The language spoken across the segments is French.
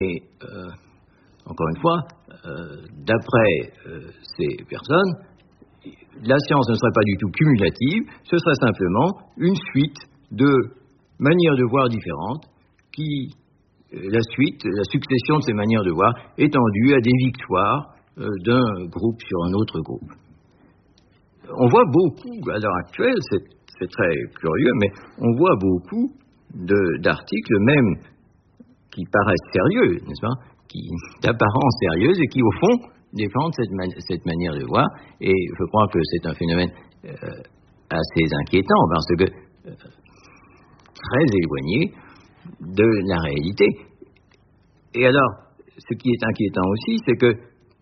Et encore une fois, d'après ces personnes, la science ne serait pas du tout cumulative, ce serait simplement une suite de manières de voir différentes qui, la succession de ces manières de voir étant due à des victoires d'un groupe sur un autre groupe. On voit beaucoup, à l'heure actuelle, c'est très curieux, mais on voit beaucoup d'articles même qui paraissent sérieux, n'est-ce pas, d'apparence sérieuse et qui, au fond, défendent cette manière de voir. Et je crois que c'est un phénomène assez inquiétant parce que très éloigné de la réalité. Et alors, ce qui est inquiétant aussi, c'est que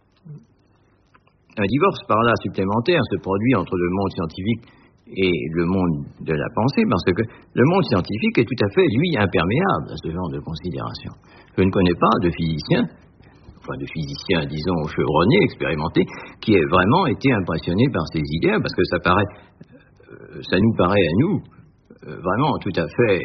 un divorce par là supplémentaire se produit entre le monde scientifique et le monde de la pensée, parce que le monde scientifique est tout à fait, lui, imperméable à ce genre de considération. Je ne connais pas de physicien, disons, chevronné, expérimenté, qui ait vraiment été impressionné par ces idées, parce que ça nous paraît à nous, vraiment tout à fait,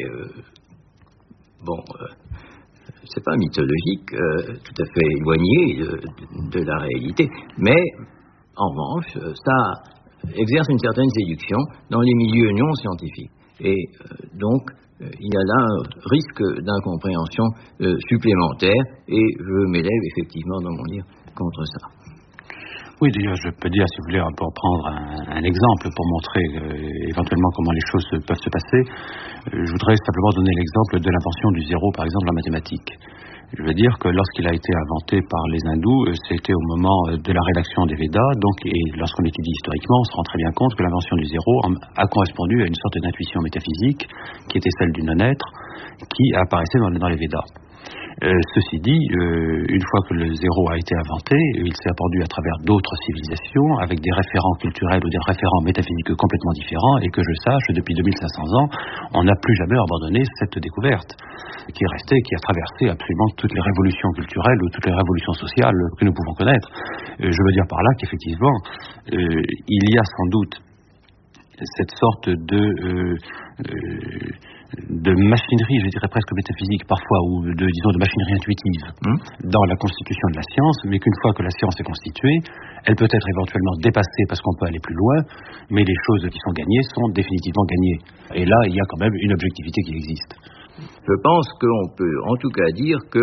c'est pas mythologique, tout à fait éloigné de la réalité, mais en revanche, ça exerce une certaine séduction dans les milieux non scientifiques. Et donc, il y a là un risque d'incompréhension supplémentaire, et je m'élève effectivement dans mon livre contre ça. Oui, d'ailleurs, je peux dire, si vous voulez, pour prendre un exemple pour montrer éventuellement comment les choses peuvent se passer, je voudrais simplement donner l'exemple de l'invention du zéro, par exemple, en mathématiques. Je veux dire que lorsqu'il a été inventé par les hindous, c'était au moment de la rédaction des Védas, et lorsqu'on étudie historiquement, on se rend très bien compte que l'invention du zéro a correspondu à une sorte d'intuition métaphysique qui était celle du non-être, qui apparaissait dans les Védas. Ceci dit, une fois que le zéro a été inventé, il s'est répandu à travers d'autres civilisations avec des référents culturels ou des référents métaphysiques complètement différents, et que je sache, depuis 2500 ans, on n'a plus jamais abandonné cette découverte qui est restée, qui a traversé absolument toutes les révolutions culturelles ou toutes les révolutions sociales que nous pouvons connaître. Je veux dire par là qu'effectivement, il y a sans doute cette sorte de machinerie, je dirais presque métaphysique parfois, ou de machinerie intuitive dans la constitution de la science, mais qu'une fois que la science est constituée, elle peut être éventuellement dépassée parce qu'on peut aller plus loin, mais les choses qui sont gagnées sont définitivement gagnées. Et là, il y a quand même une objectivité qui existe. Je pense qu'on peut en tout cas dire que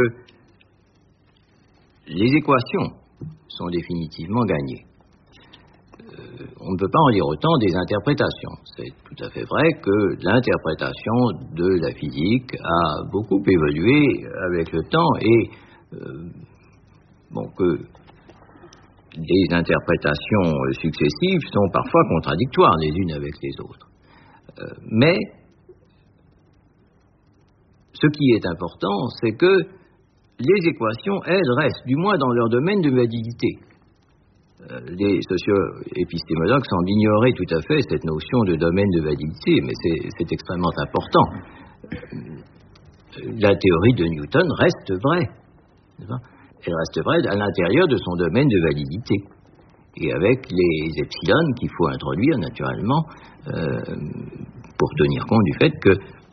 les équations sont définitivement gagnées. On ne peut pas en dire autant des interprétations. C'est tout à fait vrai que l'interprétation de la physique a beaucoup évolué avec le temps et que les interprétations successives sont parfois contradictoires les unes avec les autres. Mais ce qui est important, c'est que les équations, elles, restent, du moins dans leur domaine de validité. Les socio-épistémologues semblent ignorer tout à fait cette notion de domaine de validité, mais c'est extrêmement important. La théorie de Newton reste vraie. Elle reste vraie à l'intérieur de son domaine de validité. Et avec les epsilon qu'il faut introduire naturellement pour tenir compte du fait que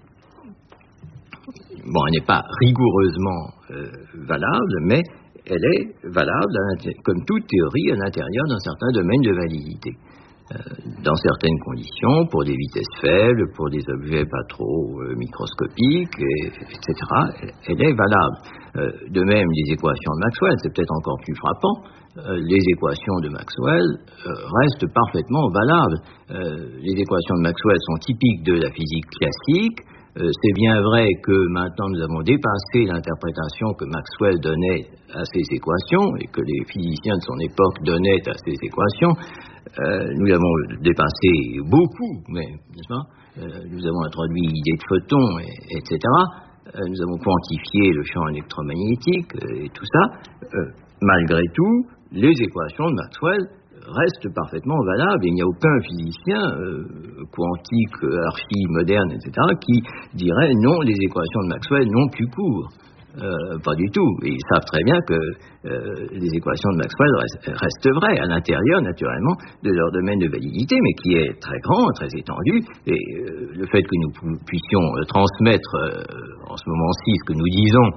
elle n'est pas rigoureusement valable, mais elle est valable, comme toute théorie, à l'intérieur d'un certain domaine de validité. Dans certaines conditions, pour des vitesses faibles, pour des objets pas trop microscopiques, etc., elle est valable. De même, les équations de Maxwell, c'est peut-être encore plus frappant, les équations de Maxwell restent parfaitement valables. Les équations de Maxwell sont typiques de la physique classique. C'est bien vrai que maintenant nous avons dépassé l'interprétation que Maxwell donnait à ces équations et que les physiciens de son époque donnaient à ces équations. Nous l'avons dépassé beaucoup, mais n'est-ce pas, nous avons introduit l'idée de photons, etc. Nous avons quantifié le champ électromagnétique et tout ça. Malgré tout, les équations de Maxwell restent parfaitement valables. Il n'y a aucun physicien quantique, archi-moderne, etc., qui dirait non, les équations de Maxwell n'ont plus cours. Pas du tout. Et ils savent très bien que les équations de Maxwell restent vraies à l'intérieur, naturellement, de leur domaine de validité, mais qui est très grand, très étendu. Et le fait que nous puissions transmettre en ce moment-ci ce que nous disons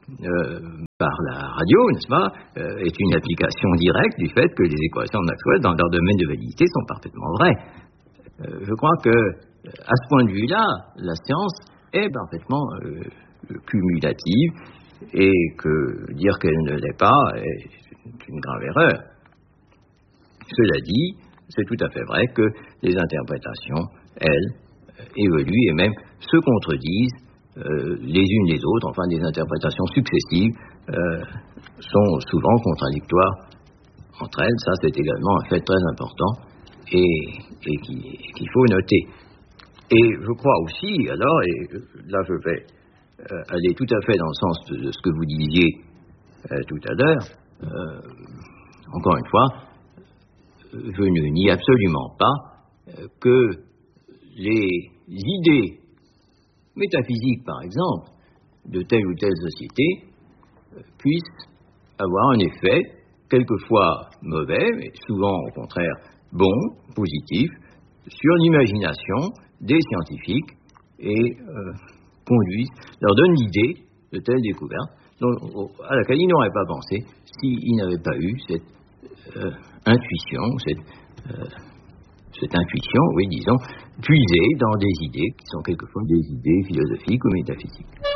par la radio, n'est-ce pas, est une application directe du fait que les équations de Maxwell, dans leur domaine de validité, sont parfaitement vraies. Je crois que, à ce point de vue-là, la science est parfaitement cumulative, et que dire qu'elle ne l'est pas est une grave erreur. Cela dit, c'est tout à fait vrai que les interprétations, elles, évoluent et même se contredisent les unes les autres, enfin des interprétations successives sont souvent contradictoires entre elles. Ça, c'est également un fait très important et qu'il faut noter. Et je crois aussi, alors, et là je vais aller tout à fait dans le sens de ce que vous disiez tout à l'heure, encore une fois, je ne nie absolument pas que les idées métaphysiques, par exemple, de telle ou telle société puissent avoir un effet quelquefois mauvais, mais souvent au contraire bon, positif, sur l'imagination des scientifiques et leur donnent l'idée de telle découverte à laquelle ils n'auraient pas pensé s'ils n'avaient pas eu cette intuition, cette intuition, oui, disons, puisée dans des idées qui sont quelquefois des idées philosophiques ou métaphysiques.